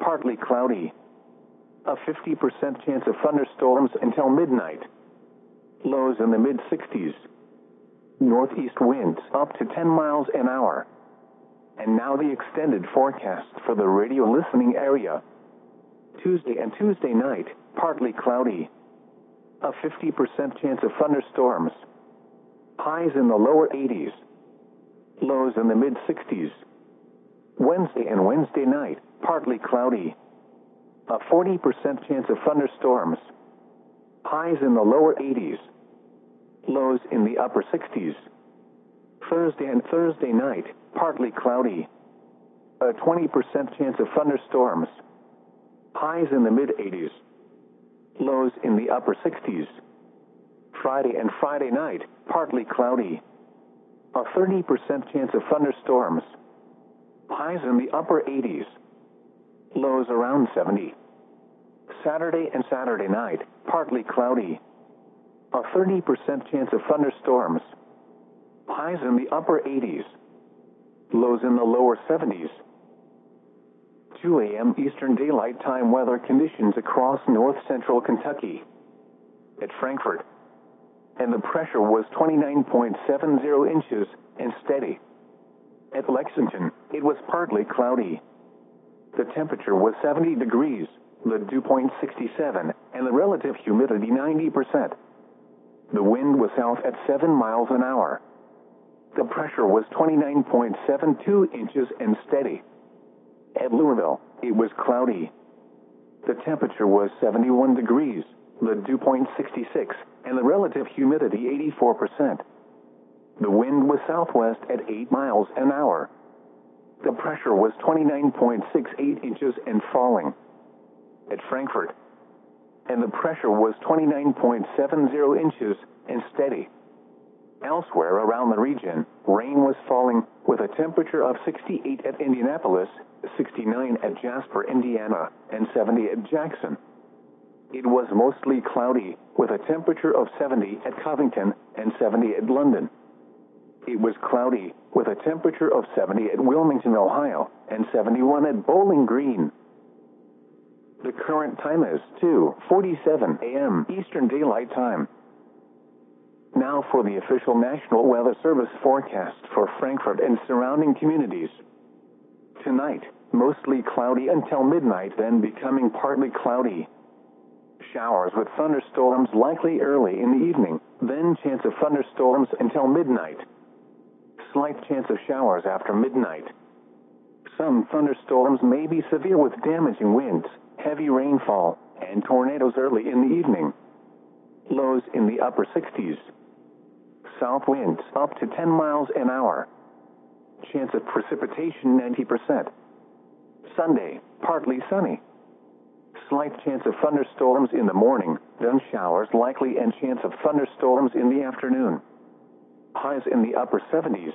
partly cloudy. A 50% chance of thunderstorms until midnight. Lows in the mid-60s. Northeast winds up to 10 miles an hour. And now the extended forecast for the radio listening area. Tuesday and Tuesday night, partly cloudy. A 50% chance of thunderstorms. Highs in the lower 80s. Lows in the mid-60s. Wednesday and Wednesday night, partly cloudy. A 40% chance of thunderstorms. Highs in the lower 80s. Lows in the upper 60s. Thursday and Thursday night, partly cloudy. A 20% chance of thunderstorms. Highs in the mid-80s. Lows in the upper 60s. Friday and Friday night, partly cloudy. A 30% chance of thunderstorms. Highs in the upper 80s. Lows around 70. Saturday and Saturday night, partly cloudy. A 30% chance of thunderstorms. Highs in the upper 80s. Lows in the lower 70s. 2 a.m. Eastern Daylight Time weather conditions across north-central Kentucky. At Frankfort. And the pressure was 29.70 inches and steady. At Lexington, it was partly cloudy. The temperature was 70 degrees, the dew point 67, and the relative humidity 90%. The wind was south at 7 miles an hour. The pressure was 29.72 inches and steady. At Louisville, it was cloudy. The temperature was 71 degrees, the dew point 66, and the relative humidity 84%. The wind was southwest at 8 miles an hour. The pressure was 29.68 inches and falling. At Frankfort. And the pressure was 29.70 inches and steady. Elsewhere around the region, rain was falling with a temperature of 68 at Indianapolis, 69 at Jasper, Indiana, and 70 at Jackson. It was mostly cloudy with a temperature of 70 at Covington and 70 at London. It was cloudy with a temperature of 70 at Wilmington, Ohio, and 71 at Bowling Green. The current time is 2:47 a.m. Eastern Daylight Time. Now for the official National Weather Service forecast for Frankfort and surrounding communities. Tonight, mostly cloudy until midnight, then becoming partly cloudy. Showers with thunderstorms likely early in the evening, then chance of thunderstorms until midnight. Slight chance of showers after midnight. Some thunderstorms may be severe with damaging winds, heavy rainfall, and tornadoes early in the evening. Lows in the upper 60s. South winds up to 10 miles an hour. Chance of precipitation 90%. Sunday, partly sunny. Slight chance of thunderstorms in the morning, then showers likely and chance of thunderstorms in the afternoon. Highs in the upper 70s.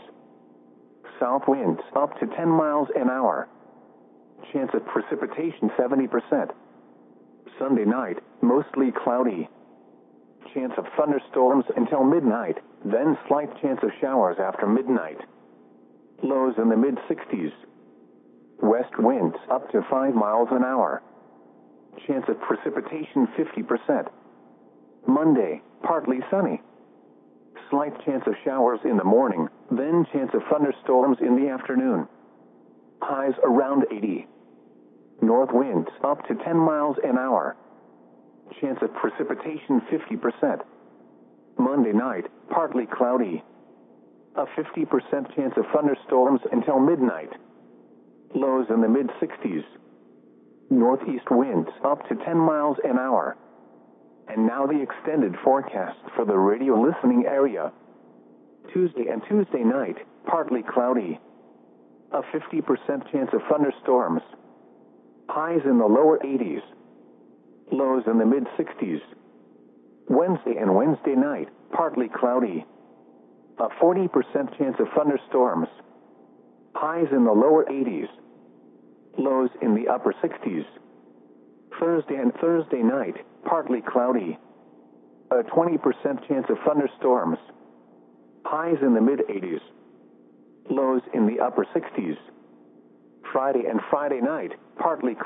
South winds up to 10 miles an hour. Chance of precipitation 70%. Sunday night, mostly cloudy. Chance of thunderstorms until midnight, then slight chance of showers after midnight. Lows in the mid-60s. West winds up to 5 miles an hour. Chance of precipitation 50%. Monday, partly sunny. Slight chance of showers in the morning, then chance of thunderstorms in the afternoon. Highs around 80. North winds up to 10 miles an hour. Chance of precipitation 50%. Monday night, partly cloudy. A 50% chance of thunderstorms until midnight. Lows in the mid-60s. Northeast winds up to 10 miles an hour. And now the extended forecast for the radio listening area. Tuesday and Tuesday night, partly cloudy. A 50% chance of thunderstorms. Highs in the lower 80s. Lows in the mid-60s. Wednesday and Wednesday night, partly cloudy. A 40% chance of thunderstorms. Highs in the lower 80s. Lows in the upper 60s. Thursday and Thursday night, partly cloudy. A 20% chance of thunderstorms. Highs in the mid-80s. Lows in the upper 60s. Friday and Friday night, partly cloudy.